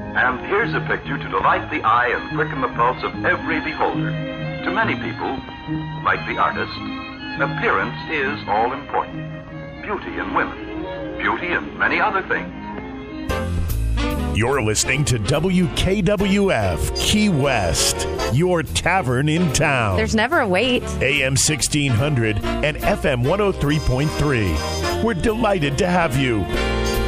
And here's a picture to delight the eye and quicken the pulse of every beholder. To many people, like the artist, appearance is all important. Beauty in women, beauty in many other things. You're listening to WKWF Key West, your tavern in town. There's never a wait. AM 1600 and FM 103.3. We're delighted to have you.